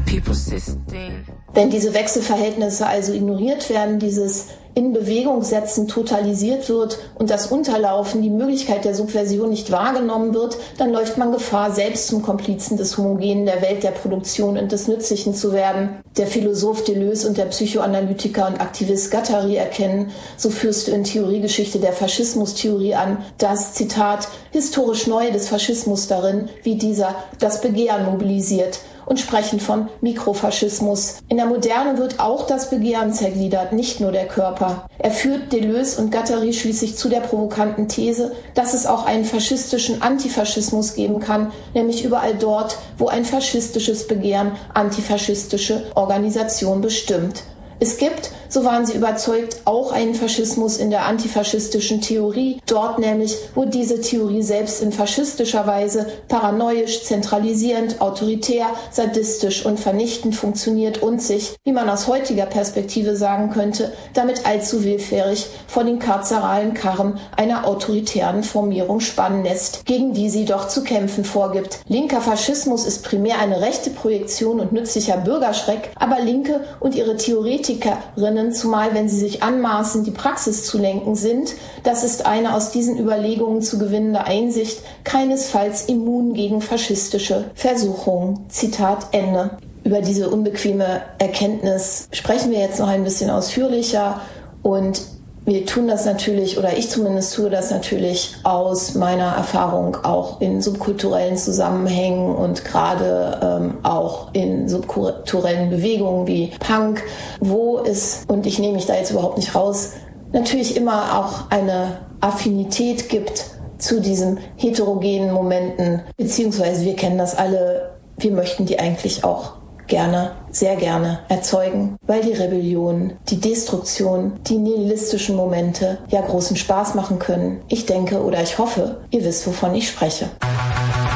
Wenn diese Wechselverhältnisse also ignoriert werden, dieses in Bewegung setzen totalisiert wird und das Unterlaufen, die Möglichkeit der Subversion nicht wahrgenommen wird, dann läuft man Gefahr, selbst zum Komplizen des Homogenen der Welt der Produktion und des Nützlichen zu werden. Der Philosoph Deleuze und der Psychoanalytiker und Aktivist Guattari erkennen, so führst du in Theoriegeschichte der Faschismustheorie an, das, Zitat, historisch Neue des Faschismus darin, wie dieser das Begehren mobilisiert, und sprechen von Mikrofaschismus. In der Moderne wird auch das Begehren zergliedert, nicht nur der Körper. Er führt Deleuze und Guattari schließlich zu der provokanten These, dass es auch einen faschistischen Antifaschismus geben kann, nämlich überall dort, wo ein faschistisches Begehren antifaschistische Organisation bestimmt. Es gibt, so waren sie überzeugt, auch einen Faschismus in der antifaschistischen Theorie, dort nämlich, wo diese Theorie selbst in faschistischer Weise paranoisch, zentralisierend, autoritär, sadistisch und vernichtend funktioniert und sich, wie man aus heutiger Perspektive sagen könnte, damit allzu willfährig vor den karzeralen Karren einer autoritären Formierung spannen lässt, gegen die sie doch zu kämpfen vorgibt. Linker Faschismus ist primär eine rechte Projektion und nützlicher Bürgerschreck, aber Linke und ihre Theoretikerinnen, zumal wenn sie sich anmaßen, die Praxis zu lenken, sind, das ist eine aus diesen Überlegungen zu gewinnende Einsicht, keinesfalls immun gegen faschistische Versuchungen. Zitat Ende. Über diese unbequeme Erkenntnis sprechen wir jetzt noch ein bisschen ausführlicher und wir tun das natürlich, oder ich zumindest tue das natürlich aus meiner Erfahrung auch in subkulturellen Zusammenhängen und gerade auch in subkulturellen Bewegungen wie Punk, wo es, und ich nehme mich da jetzt überhaupt nicht raus, natürlich immer auch eine Affinität gibt zu diesen heterogenen Momenten, beziehungsweise wir kennen das alle, wir möchten die eigentlich auch gerne, sehr gerne erzeugen, weil die Rebellion, die Destruktion, die nihilistischen Momente ja großen Spaß machen können. Ich denke oder ich hoffe, ihr wisst, wovon ich spreche.